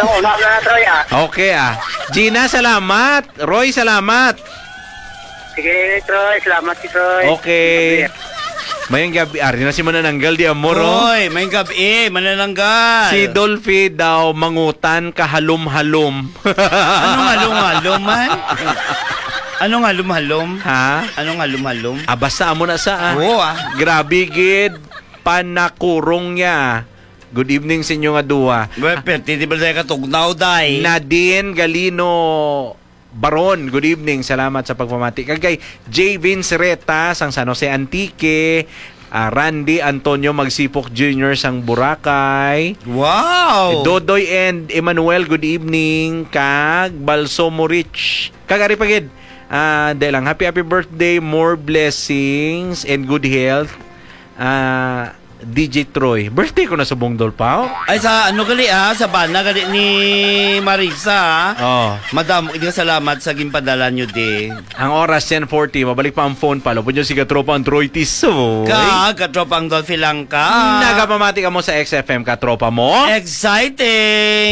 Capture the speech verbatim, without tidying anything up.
Anong una na Troy ah. Okay ah. Gina, salamat. Roy, salamat. Sige Troy, salamat si Troy. Okay. Mayang gabi, ari na si Manananggal di Amor. Hoy, may gabi, manananggal. Si Dolphy daw mangutan kahalom-halom. Anong halom-halom man? Anong halom-halom? Ha? Anong halom-halom? Ah, basta mo na sa ah. Oo ah. Grabe gid panakurong niya. Good evening sa inyo nga duha. Well, pwede ba tayo katugnaw, day? Nadine Galino Baron, good evening. Salamat sa pagpamati. Kagay J. Vince Reta sang San Jose Antique, uh, Randy Antonio Magsipok Junior sang Boracay. Wow! Dodoy and Emmanuel, good evening. Kag Balsomo Rich. Kagari pagid. Ah, uh, lang happy happy birthday, more blessings and good health. Ah, uh, D J Troy. Birthday ko na sa Bongdol pa. Ay, sa ano gali ah, sa bana gali ni Marisa ah. Oh. Madam, hindi salamat sa gimpadala nyo di. Ang oras ten forty, mabalik pa ang phone pa. Lupon nyo si Katropa ang Troy Tisoy. Ka, katropang Dolphy lang ka. Nagapamati ka mo sa X F M, Katropa mo. Exciting!